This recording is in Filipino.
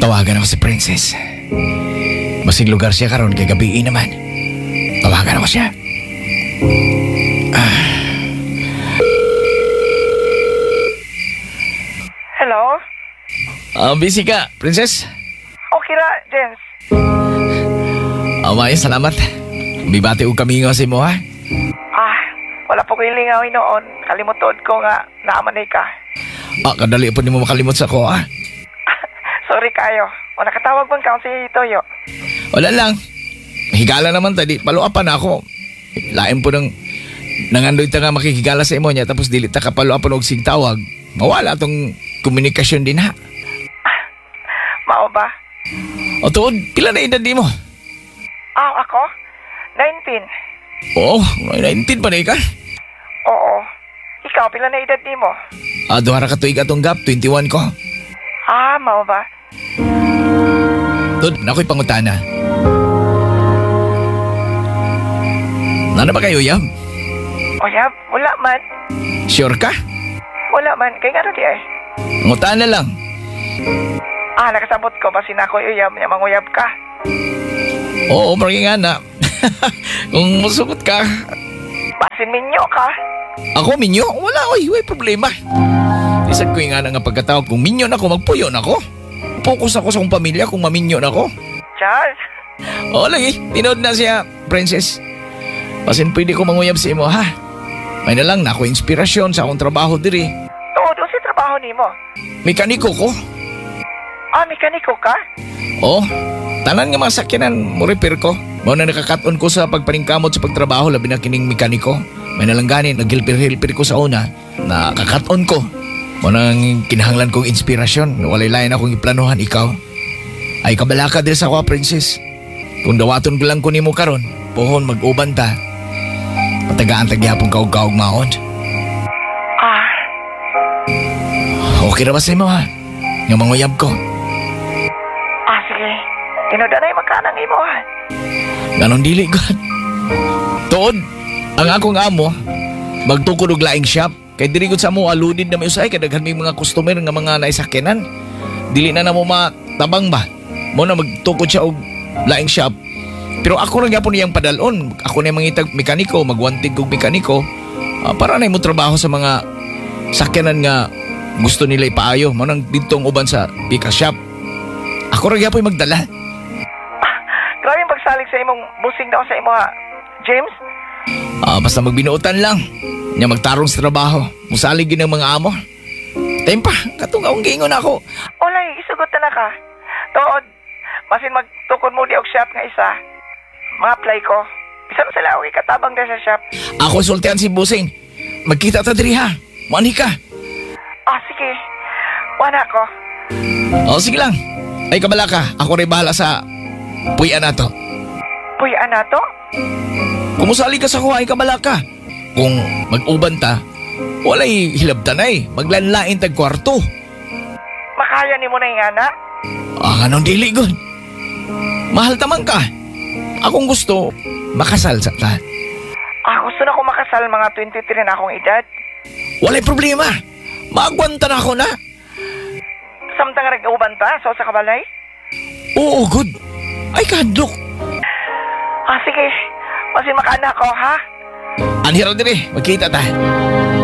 Tawagan ako si Princess. Basig lugar siya karon kay gabi naman. Tawagan ako siya. Hello? Busy ka, Princess? Okay ra, James. Maya, salamat. Bibati og kami nga si mo, ha? Wala po ko ilingaw noon. Kalimutod ko nga naamanay ka. Kadali po ni mo makalimot sa ko, ha? Sorry kayo. O nakatawag bang ka si Toyo? Wala lang. Higala naman tadi. Paluapan ako. Lain po ng nangandoy ta nga makikigala sa imo niya tapos dili ta kapaluapan og sigtawag. Mawala tong komunikasyon din, ha? Mao ba? O tuod, pila na edad di mo? Ako? 19. Oo, 19 pa na ka? Oo. Ikaw, pila na edad ni mo? Duha ra ka tuig atong gap, 21 ko. Mao ba? Tuod, nako'y pangutana. Nana ba kayo, Yam? Yab, wala man. Sure ka? Wala man. Kaya nga di ay. Pangutana lang. Nakasabot ko. Basin ako uyab. Niya manguyab ka. Oo, marami nga na. Kung masugot ka. Basin minyo ka. Ako, minyo? Wala, oy, may problema. Isag ko nga na nga pagkatawag. Kung minyo na ako, magpuyo na ako. Focus ako sa akong pamilya kung maminyo na ako. Charles. Oo, lagi. Tinood na siya, Princess. Basin pwede ko manguyab sa imo, ha? May na lang na ako inspirasyon sa akong trabaho diri. Todo si trabaho ni mo. Mekaniko ko. Mekaniko ka? Oo. Tanan nga mga sakyanan mo repair ko. Mao na nakakaton ko sa pagpaningkamot sa pagtrabaho labi na kining mekaniko. May nalang ganin, nagilpir-hilpir ko sa una. Nakakaton ko. Mao nang kinahanglan kong inspirasyon. Walay lain akong iplanuhan ikaw. Ay kabalaka din sa ako, Princess. Kung dawaton ko lang ko nimo karon, pohon mag-uban ta. Matagaan tagyapong kaug-kaug maon. Okay na ba sa imo, ha? Nga manguyab ko. Sige. Tinoda na yung magkanang imo, ha? Ganon dili, God. Tuod, ang akong amo, magtukod og laing shop. Kay diri gud sa mo aludid na may usay kay daghan may mga customer nga mga naisakyanan. Dili na mo matabang ba? Mo na magtukod siya og laing shop. Pero ako ra gyapon iyang padalon. Ako na mangitag mekaniko, magwantig kog mekaniko. Para na mo trabaho sa mga sakyanan nga gusto nila ipaayo. Mo nang dintong uban sa pika shop. Ako ra gyapon magdala. Grabe yung pagsalig sa imong busing daw sa imo, ha? James? Basta magbinuotan lang. Nya magtarong sa trabaho. Musalig gid ang mga amo. Tempa, katong aong gingon ako. Olay, isugot na ka. Tood, masin magtukod mo di og shop nga isa. Mga apply ko. Bisa na sila okay katabang din sa shop. Ako sultihan si Busing. Magkita ta diri, ha? Mani ka. Sige. Wala ko. Sige lang. Ay kabala ka. Ako rin bahala sa puya na to. Puya na to? Kumusali ka sa kuha, ay kabala ka. Kung mag-uban ta, walay hilabtanay. Maglanlain tag kwarto. Makaya ni mo na yung anak? Anong dili, God? Mahal tamang ka. Akong gusto, makasal sa ta. Gusto na ko makasal mga 23 na akong edad. Walay problema. Magwanta na ako na. Samtang nag-uban ta, so sa kabalay? Oo, good. Ay, kadlok. Sige. Masin makaanak ko, ha? Anhira dire, magkita ta.